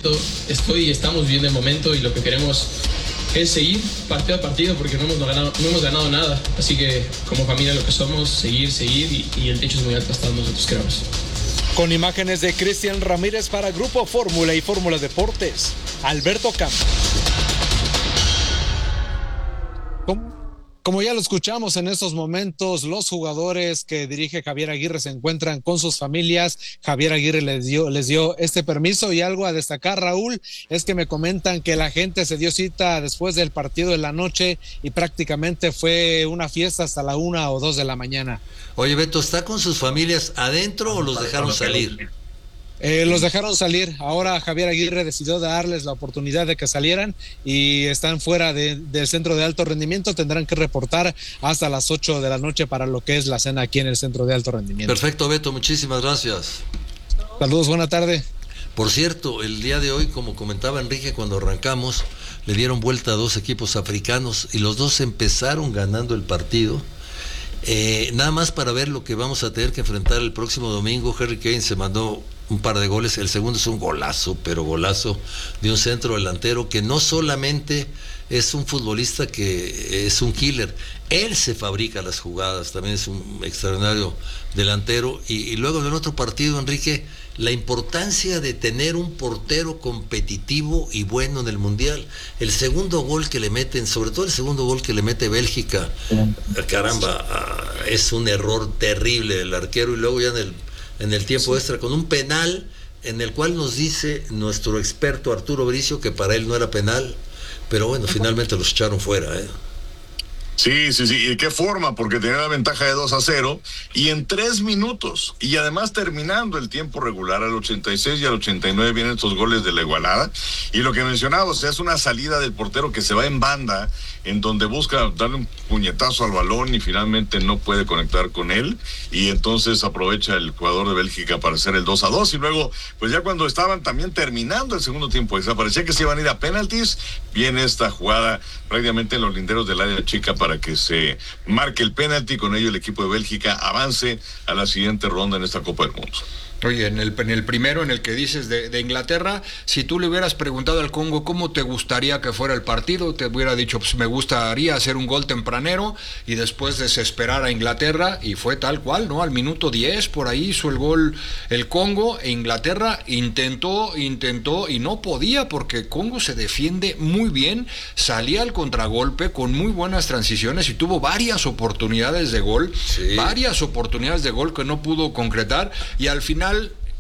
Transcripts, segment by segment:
estamos viviendo el momento y lo que queremos es seguir partido a partido porque no hemos ganado nada. Así que como familia lo que somos, seguir y el techo es muy alto hasta donde nosotros queramos. Con imágenes de Cristian Ramírez para Grupo Fórmula y Fórmula Deportes, Alberto Campos. Como ya lo escuchamos en estos momentos, los jugadores que dirige Javier Aguirre se encuentran con sus familias. Javier Aguirre les dio este permiso, y algo a destacar, Raúl, es que me comentan que la gente se dio cita después del partido de la noche y prácticamente fue una fiesta hasta la 1 o 2 de la mañana. Oye, Beto, ¿está con sus familias adentro o los dejaron salir? Los dejaron salir. Ahora Javier Aguirre decidió darles la oportunidad de que salieran y están fuera del centro de alto rendimiento. Tendrán que reportar hasta las 8 de la noche para lo que es la cena aquí en el centro de alto rendimiento. Perfecto, Beto, muchísimas gracias. Saludos, buena tarde. Por cierto, el día de hoy, como comentaba Enrique cuando arrancamos, le dieron vuelta a 2 equipos africanos y los 2 empezaron ganando el partido. Nada más para ver lo que vamos a tener que enfrentar el próximo domingo. Harry Kane se mandó un par de goles, el segundo es un golazo, pero golazo de un centro delantero que no solamente es un futbolista que es un killer, él se fabrica las jugadas, también es un extraordinario delantero. Y luego en el otro partido, Enrique, la importancia de tener un portero competitivo y bueno en el Mundial. El segundo gol que le meten, sobre todo el segundo gol que le mete Bélgica, caramba, es un error terrible del arquero, y luego ya en el tiempo extra con un penal en el cual nos dice nuestro experto Arturo Bricio que para él no era penal, pero bueno, finalmente los echaron fuera, Sí, y qué forma, porque tenía la ventaja de 2-0 y en 3 minutos, y además terminando el tiempo regular al 86 y al 89 vienen estos goles de la igualada. Y lo que mencionaba, o sea, es una salida del portero que se va en banda, en donde busca darle un puñetazo al balón y finalmente no puede conectar con él, y entonces aprovecha el jugador de Bélgica para hacer el 2-2, y luego, pues ya cuando estaban también terminando el segundo tiempo, parecía que se iban a ir a penaltis, viene esta jugada prácticamente en los linderos del área chica para que se marque el penalti, con ello el equipo de Bélgica avance a la siguiente ronda en esta Copa del Mundo. Oye, en el primero, en el que dices de Inglaterra, si tú le hubieras preguntado al Congo cómo te gustaría que fuera el partido, te hubiera dicho, pues me gustaría hacer un gol tempranero y después desesperar a Inglaterra, y fue tal cual, ¿no? Al minuto 10, por ahí hizo el gol el Congo, e Inglaterra intentó y no podía, porque Congo se defiende muy bien, salía al contragolpe con muy buenas transiciones y tuvo varias oportunidades de gol, que no pudo concretar, y al final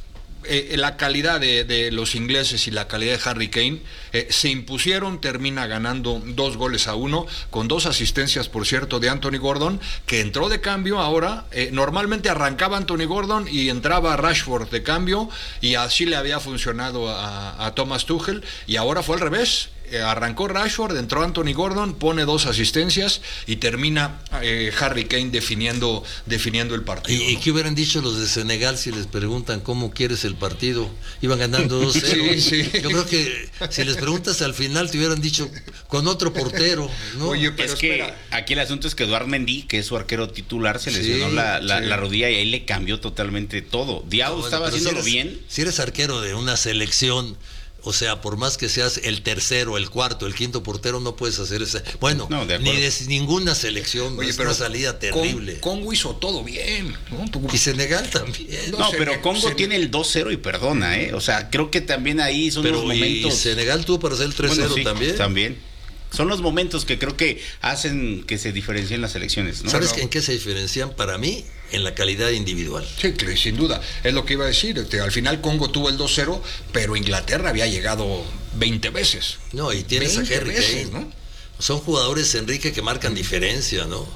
la calidad de los ingleses y la calidad de Harry Kane se impusieron, termina ganando 2-1 con 2 asistencias, por cierto, de Anthony Gordon, que entró de cambio ahora. Normalmente arrancaba Anthony Gordon y entraba Rashford de cambio, y así le había funcionado a Thomas Tuchel, y ahora fue al revés. Arrancó Rashford, entró Anthony Gordon, pone 2 asistencias y termina Harry Kane definiendo el partido. ¿Y qué hubieran dicho los de Senegal si les preguntan cómo quieres el partido? Iban ganando 2-0. Sí. Yo creo que si les preguntas al final te hubieran dicho con otro portero, ¿no? Oye, pero es que aquí el asunto es que Eduard Mendy, que es su arquero titular, se lesionó la rodilla, y ahí le cambió totalmente todo. Diao estaba haciéndolo bien. Si eres arquero de una selección, o sea, por más que seas el tercero, el cuarto, el quinto portero, no puedes hacer esa. Bueno, ni de ninguna selección. Oye, es pero una salida terrible. Congo hizo todo bien, ¿no? Y Senegal también. No, pero Congo tiene el 2-0 y perdona, O sea, creo que también ahí son los momentos. Y Senegal tuvo para hacer el 3-0 bueno, sí, también. También. Son los momentos que creo que hacen que se diferencien las selecciones, ¿no? ¿Sabes en qué se diferencian? Para mí, en la calidad individual. Sí, sin duda. Es lo que iba a decir. Al final Congo tuvo el 2-0, pero Inglaterra había llegado 20 veces. No, y tienes a Harry Kane, ¿no? Son jugadores, Enrique, que marcan diferencia, ¿no?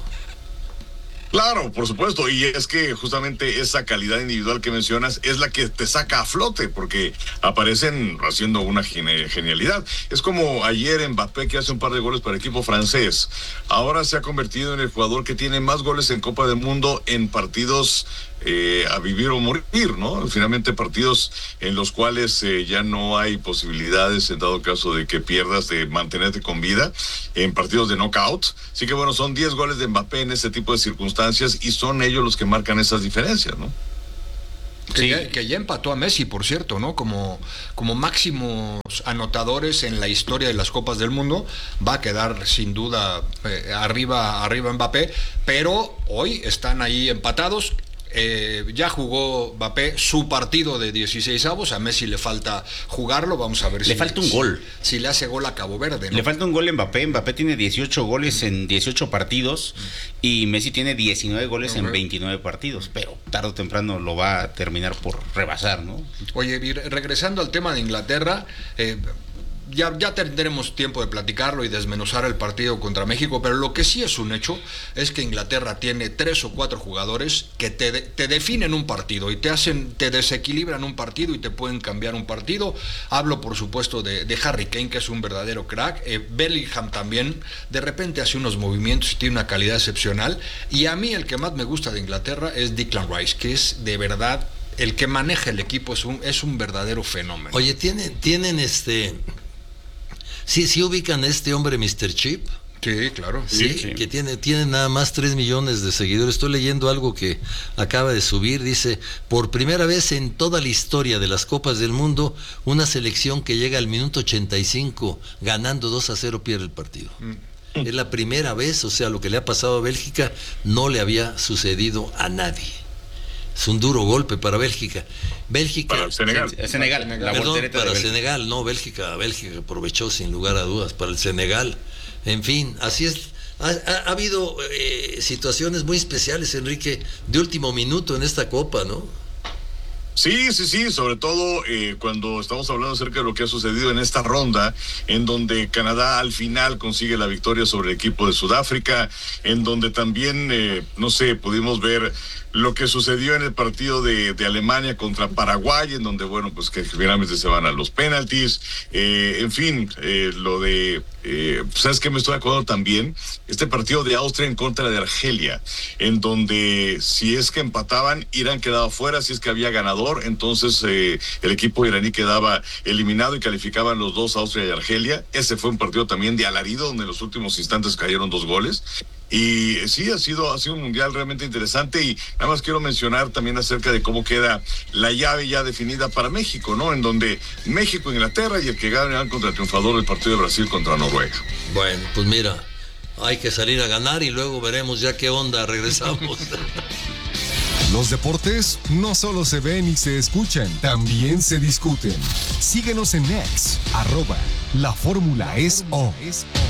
Claro, por supuesto, y es que justamente esa calidad individual que mencionas es la que te saca a flote, porque aparecen haciendo una genialidad. Es como ayer Mbappé, que hace un par de goles para el equipo francés. Ahora se ha convertido en el jugador que tiene más goles en Copa del Mundo en partidos a vivir o morir, ¿no? Finalmente partidos en los cuales ya no hay posibilidades, en dado caso de que pierdas, de mantenerte con vida, en partidos de knockout. Así que bueno, son 10 goles de Mbappé en ese tipo de circunstancias, y son ellos los que marcan esas diferencias, ¿no? Que ya empató a Messi, por cierto, ¿no? Como máximos anotadores en la historia de las Copas del Mundo. Va a quedar sin duda arriba Mbappé, pero hoy están ahí empatados. Ya jugó Mbappé su partido de 16avos, a Messi le falta jugarlo, vamos a ver le falta un gol. Si le hace gol a Cabo Verde, ¿no? Le falta un gol a Mbappé tiene 18 goles en 18 partidos y Messi tiene 19 goles en 29 partidos, pero tarde o temprano lo va a terminar por rebasar, ¿no? Oye, regresando al tema de Inglaterra, ya tendremos tiempo de platicarlo y desmenuzar el partido contra México, pero lo que sí es un hecho es que Inglaterra tiene 3 o 4 jugadores que te definen un partido y te desequilibran un partido y te pueden cambiar un partido. Hablo por supuesto de Harry Kane, que es un verdadero crack. Bellingham también de repente hace unos movimientos y tiene una calidad excepcional, y a mí el que más me gusta de Inglaterra es Declan Rice, que es de verdad el que maneja el equipo, es un verdadero fenómeno. Oye, tienen Sí ubican a este hombre Mr. Chip. Sí, claro. Sí. Que tiene nada más 3 millones de seguidores. Estoy leyendo algo que acaba de subir. Dice, por primera vez en toda la historia de las Copas del Mundo, una selección que llega al minuto 85 ganando 2-0 pierde el partido. Es la primera vez, o sea, lo que le ha pasado a Bélgica no le había sucedido a nadie. Es un duro golpe para Bélgica. Para el Senegal. Senegal, no, Bélgica aprovechó sin lugar a dudas para el Senegal. En fin, así es. Ha habido situaciones muy especiales, Enrique, de último minuto en esta Copa, ¿no? Sí, sobre todo cuando estamos hablando acerca de lo que ha sucedido en esta ronda, en donde Canadá al final consigue la victoria sobre el equipo de Sudáfrica, en donde también, pudimos ver lo que sucedió en el partido de Alemania contra Paraguay, en donde, pues que finalmente se van a los penaltis, lo de, ¿sabes qué? Me estoy acordando también, este partido de Austria en contra de Argelia, en donde si es que empataban, Irán quedaba fuera, si es que había ganador, entonces el equipo iraní quedaba eliminado y calificaban los dos, Austria y Argelia. Ese fue un partido también de alarido, donde en los últimos instantes cayeron 2 goles. Y sí, ha sido un mundial realmente interesante, y nada más quiero mencionar también acerca de cómo queda la llave ya definida para México, ¿no? En donde México, Inglaterra y el que gane van contra el triunfador del partido de Brasil contra Noruega. Bueno, pues mira, hay que salir a ganar y luego veremos ya qué onda, regresamos. Los deportes no solo se ven y se escuchan, también se discuten. Síguenos en X, @LaFórmulaEsO.